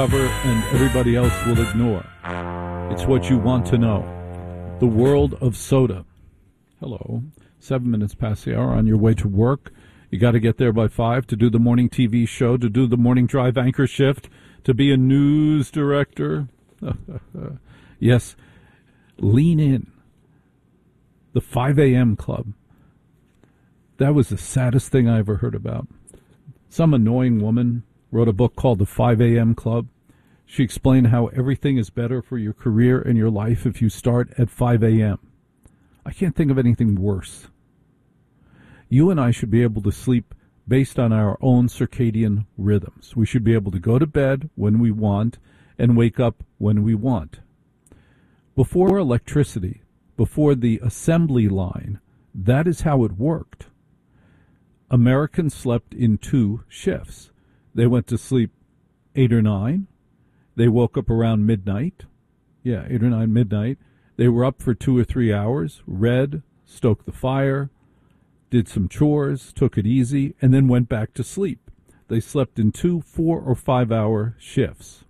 cover and everybody else will ignore. It's what you want to know. The world of soda. Hello. 7 minutes past the hour on your way to work. You got to get there by 5 to do the morning TV show, to do the morning drive anchor shift, to be a news director. Yes, lean in. The 5 a.m. club. That was the saddest thing I ever heard about. Some annoying woman wrote a book called The 5 a.m. Club. She explained how everything is better for your career and your life if you start at 5 a.m. I can't think of anything worse. You and I should be able to sleep based on our own circadian rhythms. We should be able to go to bed when we want and wake up when we want. Before electricity, before the assembly line, that is how it worked. Americans slept in 2 shifts. They went to sleep 8 or 9. They woke up around midnight. 8 or 9 midnight. They were up for 2 or 3 hours, read, stoked the fire, did some chores, took it easy, and then went back to sleep. They slept in 2, 4, or 5 hour shifts.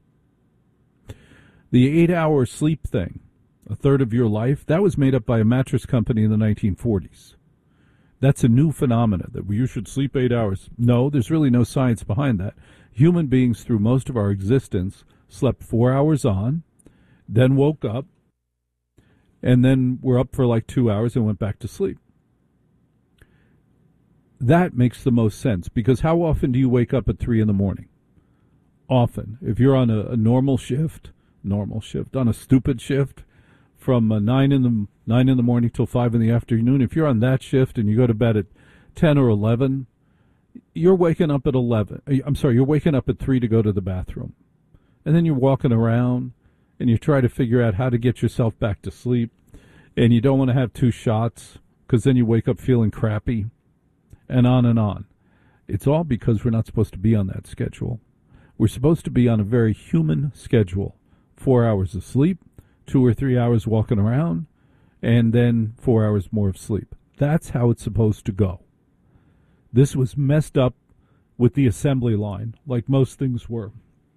The 8-hour sleep thing, a third of your life, that was made up by a mattress company in the 1940s. That's a new phenomenon, that you should sleep 8 hours. No, there's really no science behind that. Human beings, through most of our existence, slept 4 hours on, then woke up, and then were up for like 2 hours and went back to sleep. That makes the most sense, because how often do you wake up at 3 in the morning? Often. If you're on a normal shift, on a stupid shift, from 9 in the morning till 5 in the afternoon, if you're on that shift and you go to bed at 10 or 11, you're waking up at 11. You're waking up at 3 to go to the bathroom. And then you're walking around and you try to figure out how to get yourself back to sleep. And you don't want to have 2 shots because then you wake up feeling crappy, and on and on. It's all because we're not supposed to be on that schedule. We're supposed to be on a very human schedule. 4 hours of sleep, 2 or 3 hours walking around, and then 4 hours more of sleep. That's how it's supposed to go. This was messed up with the assembly line, like most things were.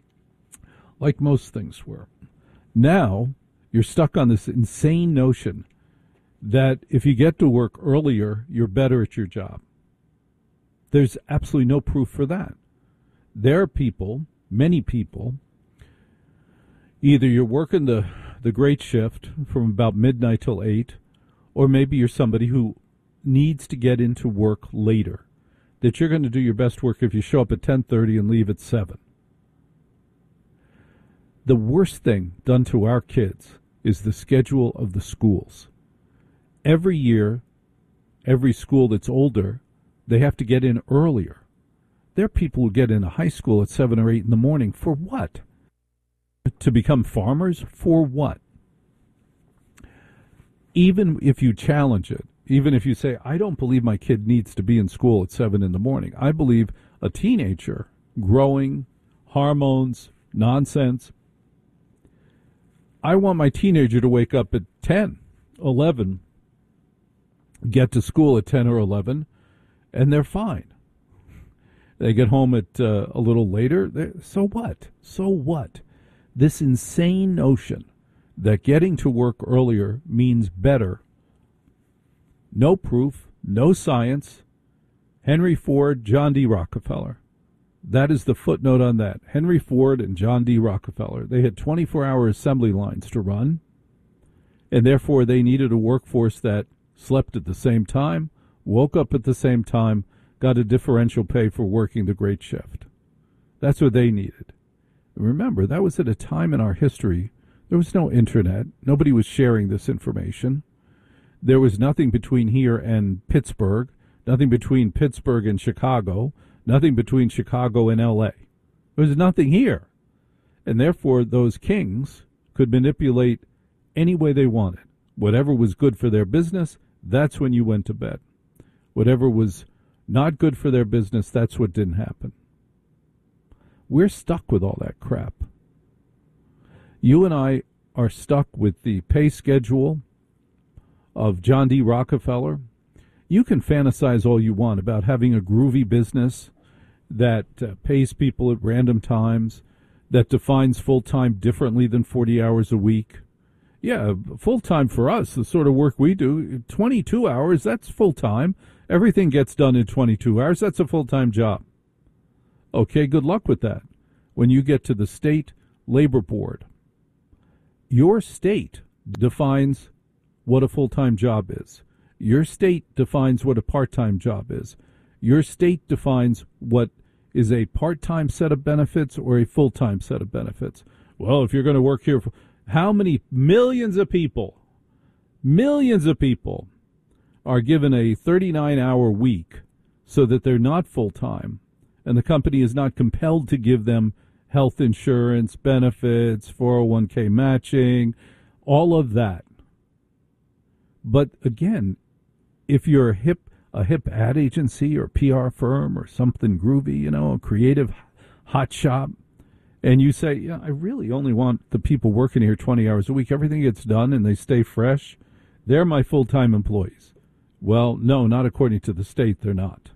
Now, you're stuck on this insane notion that if you get to work earlier, you're better at your job. There's absolutely no proof for that. There are people, many people, either you're working the great shift from about midnight till 8, or maybe you're somebody who needs to get into work later, that you're going to do your best work if you show up at 10:30 and leave at 7. The worst thing done to our kids is the schedule of the schools. Every year, every school that's older, they have to get in earlier. There are people who get into high school at 7 or 8 in the morning. For what? To become farmers? For what? Even if you challenge it, even if you say, I don't believe my kid needs to be in school at 7 in the morning. I believe a teenager, growing, hormones, nonsense. I want my teenager to wake up at 10, 11, get to school at 10 or 11, and they're fine. They get home at a little later. So what? So what? This insane notion that getting to work earlier means better. No proof, no science. Henry Ford, John D. Rockefeller. That is the footnote on that. Henry Ford and John D. Rockefeller. They had 24-hour assembly lines to run, and therefore they needed a workforce that slept at the same time, woke up at the same time, got a differential pay for working the great shift. That's what they needed. Remember, that was at a time in our history. There was no internet. Nobody was sharing this information. There was nothing between here and Pittsburgh, nothing between Pittsburgh and Chicago, nothing between Chicago and L.A. There was nothing here. And therefore, those kings could manipulate any way they wanted. Whatever was good for their business, that's when you went to bed. Whatever was not good for their business, that's what didn't happen. We're stuck with all that crap. You and I are stuck with the pay schedule of John D. Rockefeller. You can fantasize all you want about having a groovy business that pays people at random times, that defines full-time differently than 40 hours a week? Yeah, full-time for us, the sort of work we do, 22 hours, that's full-time. Everything gets done in 22 hours. That's a full-time job. Okay, good luck with that. When you get to the state labor board, your state defines what a full-time job is. Your state defines what a part-time job is. Your state defines what is a part-time set of benefits or a full-time set of benefits. Well, if you're going to work here, how many millions of people are given a 39-hour week so that they're not full-time, and the company is not compelled to give them health insurance, benefits, 401k matching, all of that. But again, if you're a hip ad agency or PR firm or something groovy, a creative hot shop, and you say, yeah, I really only want the people working here 20 hours a week, everything gets done and they stay fresh, they're my full-time employees. Well, no, not according to the state, they're not.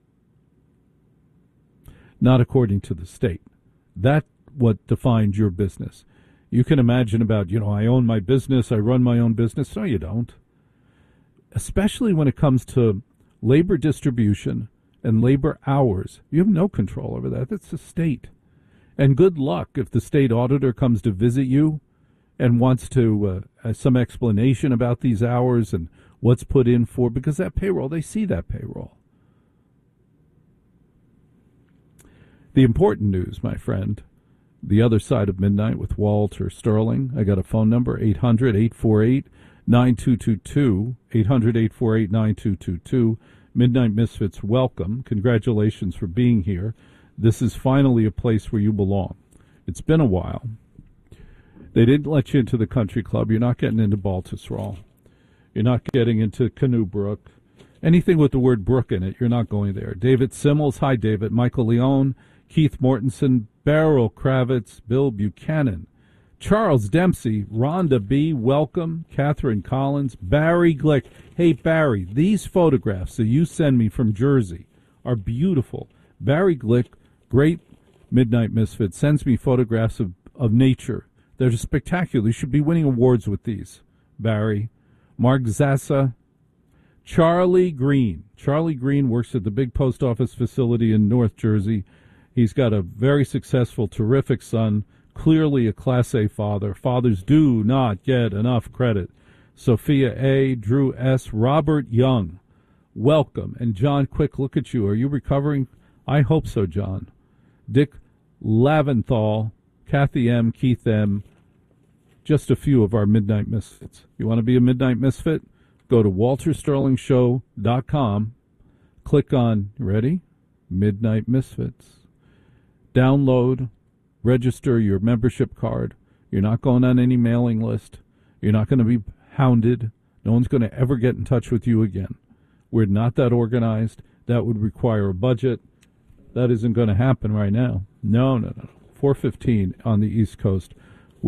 Not according to the state. That's what defines your business. You can imagine about, I own my business, I run my own business. No, you don't. Especially when it comes to labor distribution and labor hours. You have no control over that. That's the state. And good luck if the state auditor comes to visit you and wants to some explanation about these hours and what's put in for, because that payroll, they see that payroll. The important news, my friend, the other side of midnight with Walter Sterling. I got a phone number, 800-848-9222, 800-848-9222. Midnight Misfits, welcome. Congratulations for being here. This is finally a place where you belong. It's been a while. They didn't let you into the country club. You're not getting into Baltusrol. You're not getting into Canoe Brook. Anything with the word brook in it, you're not going there. David Simmels, hi David. Michael Leone, Keith Mortensen, Beryl Kravitz, Bill Buchanan, Charles Dempsey, Rhonda B., welcome, Catherine Collins, Barry Glick. Hey, Barry, these photographs that you send me from Jersey are beautiful. Barry Glick, great Midnight Misfit, sends me photographs of nature. They're just spectacular. You should be winning awards with these, Barry. Mark Zassa, Charlie Green. Charlie Green works at the big post office facility in North Jersey. He's got a very successful, terrific son, clearly a Class A father. Fathers do not get enough credit. Sophia A., Drew S., Robert Young, welcome. And John Quick, look at you. Are you recovering? I hope so, John. Dick Laventhal, Kathy M., Keith M., just a few of our Midnight Misfits. You want to be a Midnight Misfit? Go to waltersterlingshow.com. Click on, ready? Midnight Misfits. Download, register your membership card. You're not going on any mailing list. You're not going to be hounded. No one's going to ever get in touch with you again. We're not that organized. That would require a budget. That isn't going to happen right now. No. 4:15 on the East Coast.